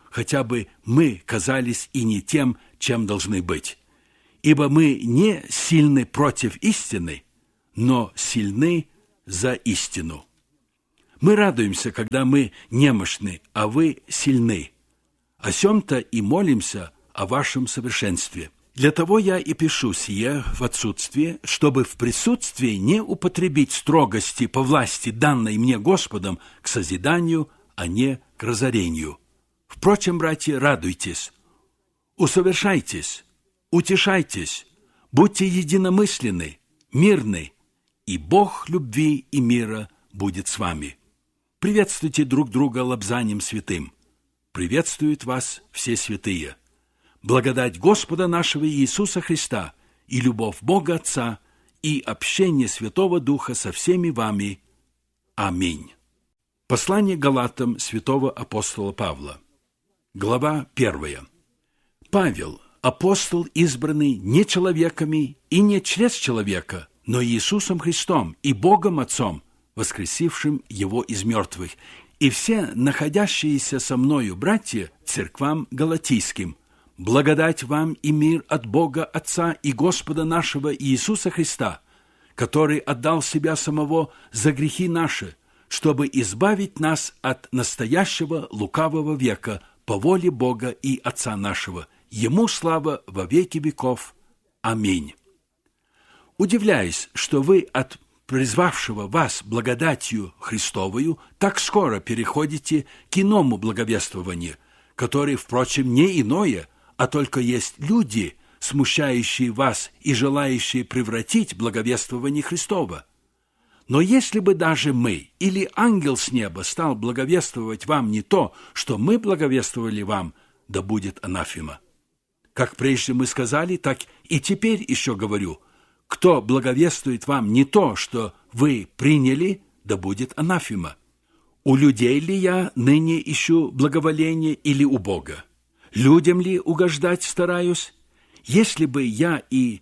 хотя бы мы казались и не тем, чем должны быть. Ибо мы не сильны против истины, но сильны за истину. Мы радуемся, когда мы немощны, а вы сильны. О сем-то и молимся о вашем совершенстве. Для того я и пишу сие в отсутствие, чтобы в присутствии не употребить строгости по власти, данной мне Господом, к созиданию, а не к разорению. Впрочем, братья, радуйтесь, усовершайтесь, утешайтесь, будьте единомысленны, мирны, и Бог любви и мира будет с вами. Приветствуйте друг друга лобзанием святым. Приветствуют вас все святые. Благодать Господа нашего Иисуса Христа и любовь Бога Отца и общение Святого Духа со всеми вами. Аминь. Послание Галатам святого апостола Павла. Глава первая. Павел, апостол, избранный не человеками и не через человека, но Иисусом Христом и Богом Отцом, воскресившим Его из мертвых, и все находящиеся со мною братья церквам галатийским, благодать вам и мир от Бога Отца и Господа нашего Иисуса Христа, который отдал себя самого за грехи наши, чтобы избавить нас от настоящего лукавого века по воле Бога и Отца нашего. Ему слава во веки веков. Аминь. Удивляюсь, что вы от призвавшего вас благодатью Христовою так скоро переходите к иному благовествованию, которое, впрочем, не иное, а только есть люди, смущающие вас и желающие превратить благовествование Христова. Но если бы даже мы или ангел с неба стал благовествовать вам не то, что мы благовествовали вам, да будет анафема. Как прежде мы сказали, так и теперь еще говорю: кто благовествует вам не то, что вы приняли, да будет анафема. У людей ли я ныне ищу благоволение или у Бога? Людям ли угождать стараюсь? Если бы я и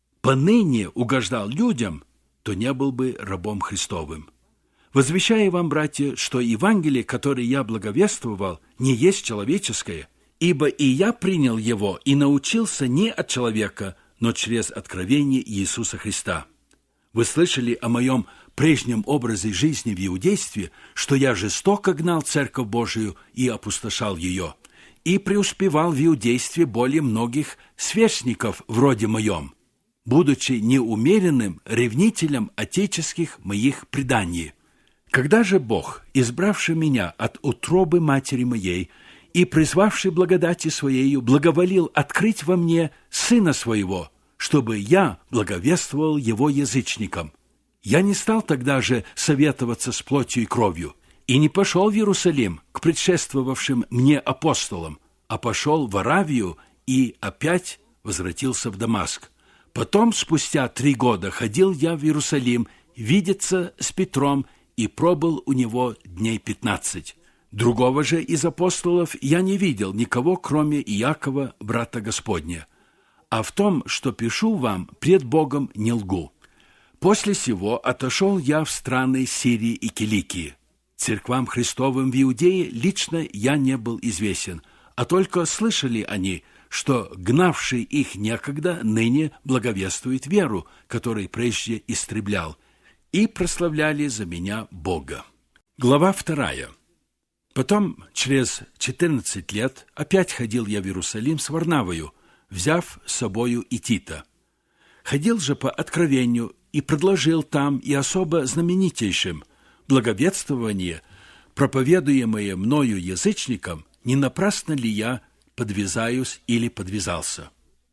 поныне угождал людям, то не был бы рабом Христовым. Возвещаю вам, братья, что Евангелие, которое я благовествовал, не есть человеческое, ибо и я принял его и научился не от человека, но через откровение Иисуса Христа. Вы слышали о моем прежнем образе жизни в иудействе, что я жестоко гнал Церковь Божию и опустошал ее, и преуспевал в иудействе более многих сверстников вроде моем, будучи неумеренным ревнителем отеческих моих преданий. Когда же Бог, избравший меня от утробы матери моей и призвавший благодати Своею, благоволил открыть во мне Сына Своего, чтобы я благовествовал Его язычникам, я не стал тогда же советоваться с плотью и кровью, и не пошел в Иерусалим к предшествовавшим мне апостолам, а пошел в Аравию и опять возвратился в Дамаск. Потом, спустя три года, ходил я в Иерусалим видеться с Петром и пробыл у него дней пятнадцать. Другого же из апостолов я не видел никого, кроме Иакова, брата Господня. А в том, что пишу вам, пред Богом не лгу. После сего отошел я в страны Сирии и Киликии. Церквам Христовым в Иудее лично я не был известен, а только слышали они, что гнавший их некогда ныне благовествует веру, которой прежде истреблял, и прославляли за меня Бога. Глава вторая. Потом, через четырнадцать лет, опять ходил я в Иерусалим с Варнавою, взяв с собою и Тита. Ходил же по откровению и предложил там и особо знаменитейшим благовествование, проповедуемое мною язычникам, не напрасно ли я подвязаюсь или подвязался.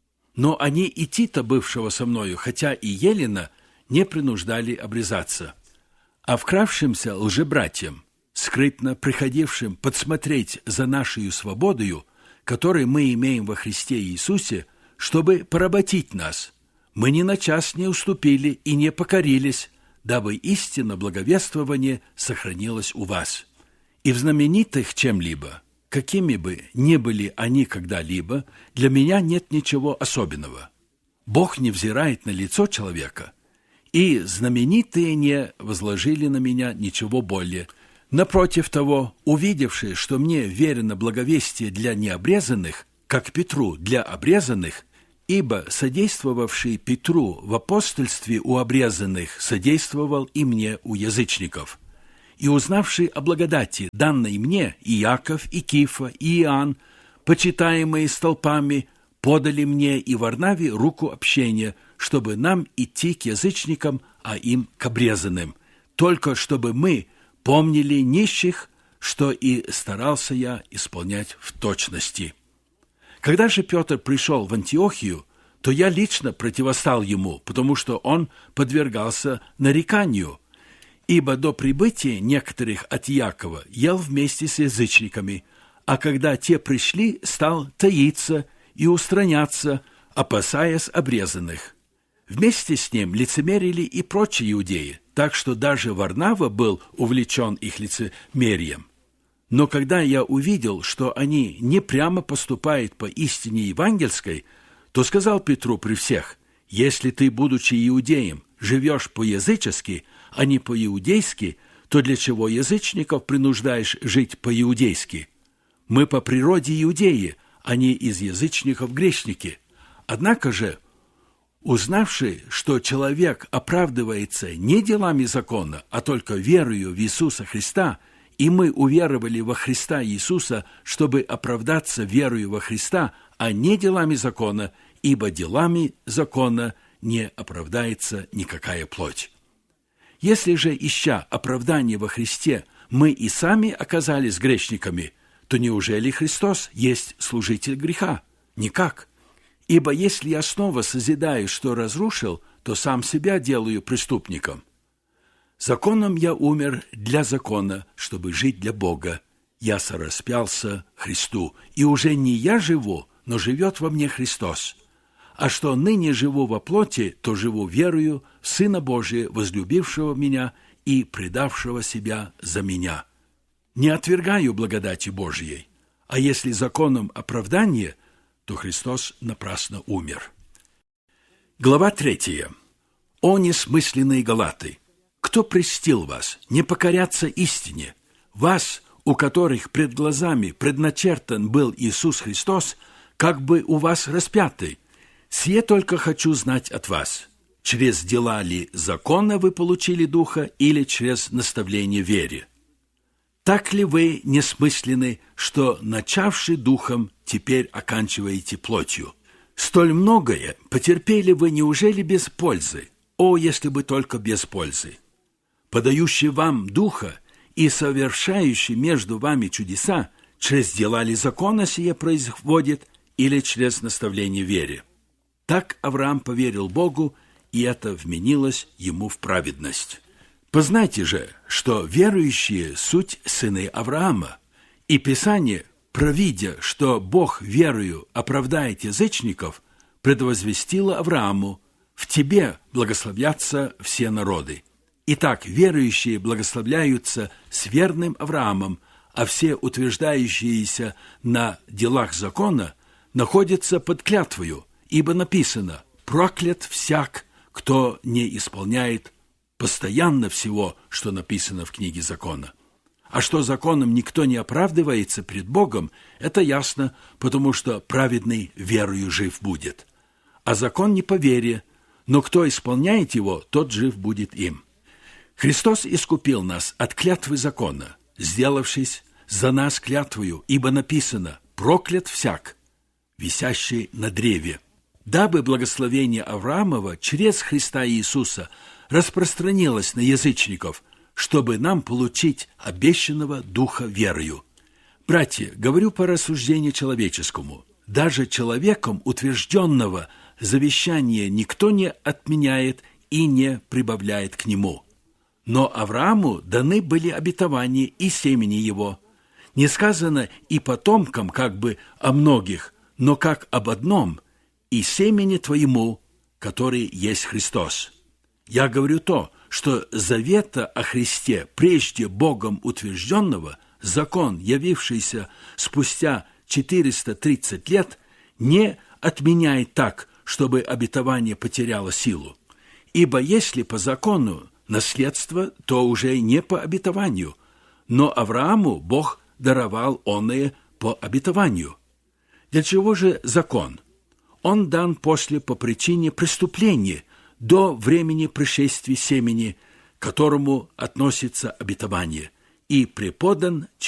Но они и Тита, бывшего со мною, хотя и Елена, не принуждали обрезаться. А вкравшимся лжебратьям, скрытно приходившим подсмотреть за нашей свободою, которой мы имеем во Христе Иисусе, чтобы поработить нас, мы ни на час не уступили и не покорились, дабы истина благовествования сохранилась у вас. И в знаменитых чем-либо, какими бы ни были они когда-либо, для меня нет ничего особенного. Бог не взирает на лицо человека, и знаменитые не возложили на меня ничего более, Напротив того, увидевши, что мне верено благовестие для необрезанных, как Петру для обрезанных, ибо содействовавший Петру в апостольстве у обрезанных содействовал и мне у язычников. И узнавший о благодати, данной мне, и Иаков, и Кифа, и Иоанн, почитаемые столпами, подали мне и Варнаве руку общения, чтобы нам идти к язычникам, а им к обрезанным, только чтобы мы помнили нищих, что и старался я исполнять в точности. Когда же Петр пришел в Антиохию, то я лично противостал ему, потому что он подвергался нареканию, ибо до прибытия некоторых от Иакова ел вместе с язычниками, а когда те пришли, стал таиться и устраняться, опасаясь обрезанных. Вместе с ним лицемерили и прочие иудеи, так что даже Варнава был увлечен их лицемерием. Но когда я увидел, что они не прямо поступают по истине евангельской, то сказал Петру при всех: «Если ты, будучи иудеем, живешь по-язычески, а не по-иудейски, то для чего язычников принуждаешь жить по-иудейски? Мы по природе иудеи, а не из язычников грешники. Однако же, узнавши, что человек оправдывается не делами закона, а только верою в Иисуса Христа, и мы уверовали во Христа Иисуса, чтобы оправдаться верою во Христа, а не делами закона, ибо делами закона не оправдается никакая плоть. Если же, ища оправдание во Христе, мы и сами оказались грешниками, то неужели Христос есть служитель греха? Никак. Ибо если я снова созидаю, что разрушил, то сам себя делаю преступником. Законом я умер для закона, чтобы жить для Бога. Я сораспялся Христу, и уже не я живу, но живет во мне Христос. А что ныне живу во плоти, то живу верою в Сына Божия, возлюбившего меня и предавшего себя за меня. Не отвергаю благодати Божьей, а если законом оправдание, то Христос напрасно умер. Глава третья. О несмысленные галаты! Кто прельстил вас не покоряться истине? Вас, у которых пред глазами предначертан был Иисус Христос, как бы у вас распятый. Сие только хочу знать от вас. Через дела ли закона вы получили Духа или через наставление вере? Так ли вы несмысленны, что, начавши Духом, теперь оканчиваете плотью? Столь многое потерпели вы, неужели без пользы? О, если бы только без пользы! Подающий вам Духа и совершающий между вами чудеса, через дела ли закона сие производит или через наставление вере? Так Авраам поверил Богу, и это вменилось ему в праведность. Познайте же, что верующие суть сыны Авраама, и Писание, провидя, что Бог верою оправдает язычников, предвозвестило Аврааму: «В тебе благословятся все народы». Итак, верующие благословляются с верным Авраамом, а все утверждающиеся на делах закона находятся под клятвою, ибо написано: «Проклят всяк, кто не исполняет постоянно всего, что написано в книге закона». А что законом никто не оправдывается пред Богом, это ясно, потому что праведный верою жив будет. А закон не по вере, но кто исполняет его, тот жив будет им. Христос искупил нас от клятвы закона, сделавшись за нас клятвою, ибо написано: «Проклят всяк, висящий на древе», дабы благословение Авраамова через Христа Иисуса распространилось на язычников, чтобы нам получить обещанного Духа верою. Братья, говорю по рассуждению человеческому, даже человеком утвержденного завещания никто не отменяет и не прибавляет к нему. Но Аврааму даны были обетования и семени его. Не сказано и потомкам как бы о многих, но как об одном, и семени твоему, который есть Христос. Я говорю то, что завета о Христе, прежде Богом утвержденного, закон, явившийся спустя четыреста тридцать лет, не отменяет так, чтобы обетование потеряло силу. Ибо если по закону наследство, то уже не по обетованию, но Аврааму Бог даровал оное по обетованию. Для чего же закон? Он дан после по причине преступления до времени пришествия семени, к которому относится обетование, и преподан